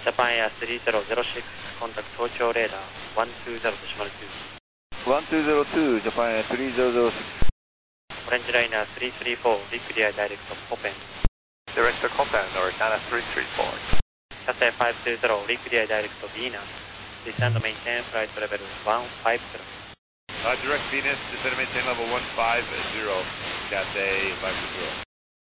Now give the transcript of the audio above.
Japan Air 3006, contact Tokyo radar 120.2. 1202, Japan Air 3006. Orange Liner 334, clear direct of Copen. Direct to Copen or Nana 334. Cathay 520, clear direct of Venus. Descend and maintain flight level 150. Direct Venus, descend and maintain level 150, Cathay 520.